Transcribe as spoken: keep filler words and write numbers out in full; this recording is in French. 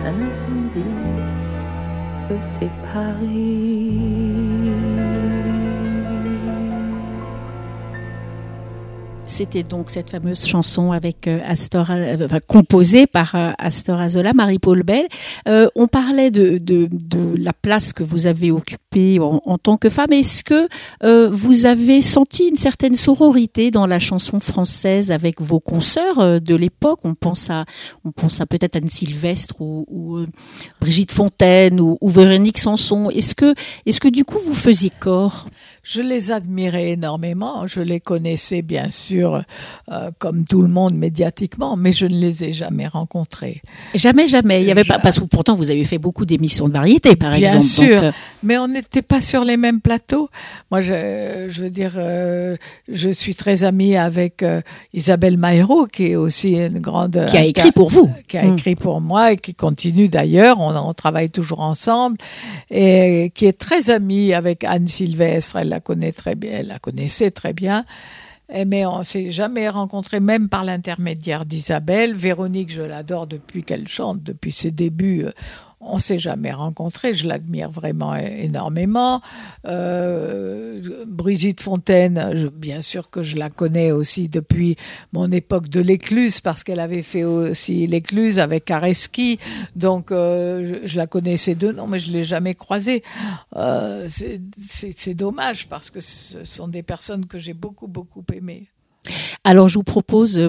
un incendie que c'est Paris. C'était donc cette fameuse chanson avec euh, Astor, euh, enfin, composée par euh, Astor Azola, Marie-Paul Bell. Euh, on parlait de, de, de la place que vous avez occupée en, en tant que femme. Est-ce que euh, vous avez senti une certaine sororité dans la chanson française avec vos consoeurs euh, de l'époque? On pense à, on pense à peut-être Anne Sylvestre ou, ou euh, Brigitte Fontaine ou, ou Véronique Sanson. Est-ce que, est-ce que du coup vous faisiez corps? Je les admirais énormément, je les connaissais bien sûr euh, comme tout le monde médiatiquement, mais je ne les ai jamais rencontrés. Jamais, jamais. Il y avait pas, parce que pourtant vous avez fait beaucoup d'émissions de variété, par bien exemple. Bien sûr, donc, euh... mais on n'était pas sur les mêmes plateaux. Moi, je, je veux dire, euh, je suis très amie avec euh, Isabelle Maïro, qui est aussi une grande... Qui a écrit pour vous. Qui a écrit mmh. pour moi et qui continue d'ailleurs. On, on travaille toujours ensemble et qui est très amie avec Anne Sylvestre. Elle la connaît très bien, elle la connaissait très bien. Mais on ne s'est jamais rencontrés, même par l'intermédiaire d'Isabelle. Véronique, je l'adore depuis qu'elle chante, depuis ses débuts. On ne s'est jamais rencontrés, je l'admire vraiment énormément. Euh, Brigitte Fontaine, je, bien sûr que je la connais aussi depuis mon époque de l'Écluse, parce qu'elle avait fait aussi l'Écluse avec Areski. Donc, euh, je, je la connaissais de nom, mais je ne l'ai jamais croisée. Euh, c'est, c'est, c'est dommage, parce que ce sont des personnes que j'ai beaucoup, beaucoup aimées. Alors, je vous propose,